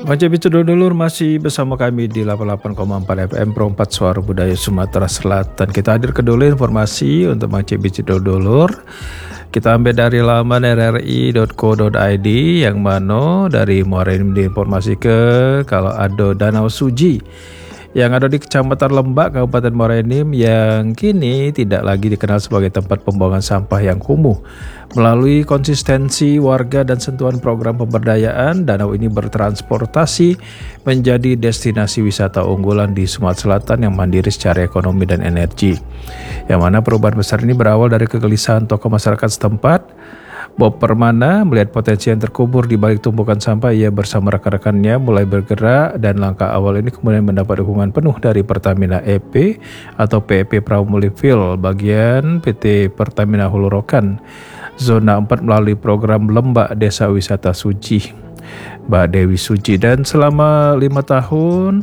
Wajib itu dulur masih bersama kami di 88,4 FM Pro 4 Suara Budaya Sumatera Selatan. Kita hadir ke dulu informasi untuk Wajib itu dulur. Kita ambil dari laman rri.co.id yang mana dari Muara ini informasi ke kalau ada Danau Suji yang ada di Kecamatan Lembak, Kabupaten Muara Enim yang kini tidak lagi dikenal sebagai tempat pembuangan sampah yang kumuh. Melalui konsistensi warga dan sentuhan program pemberdayaan, danau ini bertransportasi menjadi destinasi wisata unggulan di Sumatera Selatan yang mandiri secara ekonomi dan energi. Yang mana perubahan besar ini berawal dari kegelisahan tokoh masyarakat setempat. Bob Permana melihat potensi yang terkubur di balik tumpukan sampah. Ia bersama rekan-rekannya mulai bergerak dan langkah awal ini kemudian mendapat dukungan penuh dari Pertamina EP atau PEP Pramulifill bagian PT Pertamina Hulu Rokan Zona 4 melalui program Lembak Desa Wisata Suci Mbak Dewi Suci. Dan selama 5 tahun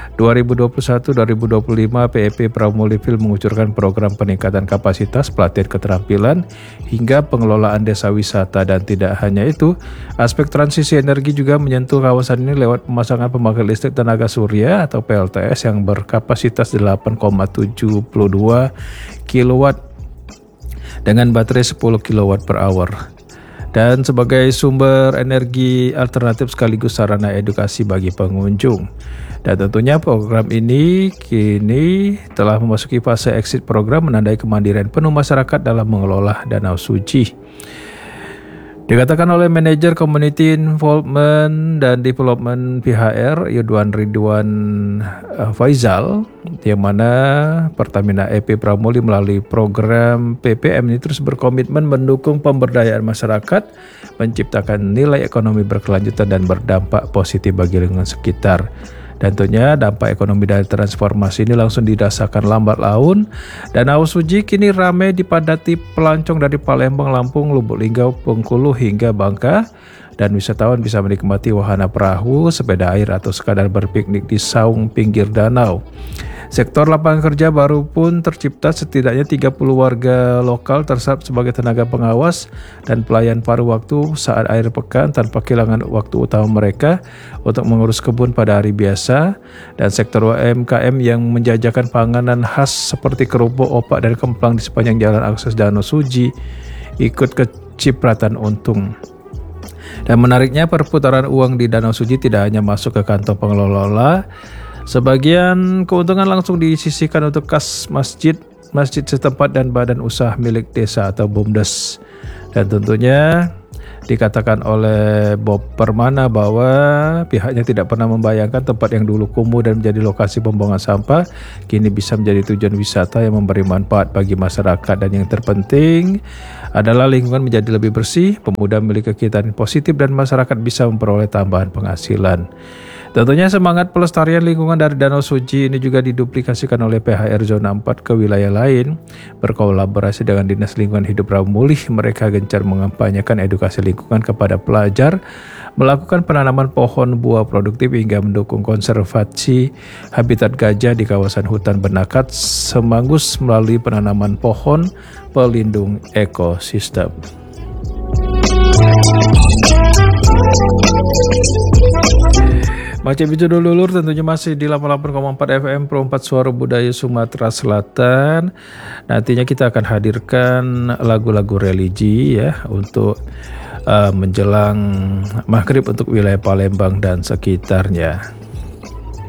2021-2025 PEP Pramulifill mengucurkan program peningkatan kapasitas, pelatihan keterampilan hingga pengelolaan desa wisata. Dan tidak hanya itu, aspek transisi energi juga menyentuh kawasan ini lewat pemasangan pembangkit listrik tenaga surya atau PLTS yang berkapasitas 8,72 kW dengan baterai 10 kW per hour. Dan sebagai sumber energi alternatif sekaligus sarana edukasi bagi pengunjung. Dan tentunya program ini kini telah memasuki fase exit program menandai kemandirian penuh masyarakat dalam mengelola Danau Suci. Dikatakan oleh manajer Community Involvement dan Development PHR Ridwan Faizal, yang mana Pertamina EP Pramuli melalui program PPM ini terus berkomitmen mendukung pemberdayaan masyarakat, menciptakan nilai ekonomi berkelanjutan dan berdampak positif bagi lingkungan sekitar. Dan tentunya dampak ekonomi dari transformasi ini langsung dirasakan lambat laun. Danau Suci kini ramai dipadati pelancong dari Palembang, Lampung, Lubuk Linggau, Bengkulu hingga Bangka. Dan wisatawan bisa menikmati wahana perahu, sepeda air atau sekadar berpiknik di saung pinggir danau. Sektor lapangan kerja baru pun tercipta, setidaknya 30 warga lokal terserap sebagai tenaga pengawas dan pelayan paruh waktu saat akhir pekan tanpa kehilangan waktu utama mereka untuk mengurus kebun pada hari biasa. Dan sektor UMKM yang menjajakan panganan khas seperti kerupuk, opak, dan kemplang di sepanjang jalan akses Danau Suci ikut kecipratan untung. Dan menariknya, perputaran uang di Danau Suci tidak hanya masuk ke kantong pengelola. Sebagian keuntungan langsung disisihkan untuk kas masjid setempat dan badan usaha milik desa atau BUMDes. Dan tentunya dikatakan oleh Bob Permana bahwa pihaknya tidak pernah membayangkan tempat yang dulu kumuh dan menjadi lokasi pembuangan sampah kini bisa menjadi tujuan wisata yang memberi manfaat bagi masyarakat. Dan yang terpenting adalah lingkungan menjadi lebih bersih, pemuda memiliki kegiatan positif dan masyarakat bisa memperoleh tambahan penghasilan. Tentunya semangat pelestarian lingkungan dari Danau Suci ini juga diduplikasikan oleh PHR Zona 4 ke wilayah lain. Berkolaborasi dengan Dinas Lingkungan Hidup Pramuli, mereka gencar mengampanyekan edukasi lingkungan kepada pelajar, melakukan penanaman pohon buah produktif hingga mendukung konservasi habitat gajah di kawasan hutan Benakat Semanggus melalui penanaman pohon pelindung ekosistem. Macam itu dulur, tentunya masih di 88,4 FM Pro 4 Suara Budaya Sumatera Selatan. Nantinya kita akan hadirkan lagu-lagu religi ya untuk menjelang maghrib untuk wilayah Palembang dan sekitarnya.